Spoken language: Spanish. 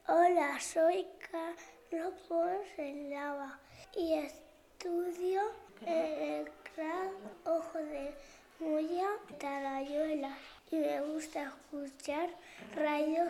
Hola, soy Carlos Lava y estudio en el CRAC Ojo de Moya, Talayuela, y me gusta escuchar Radio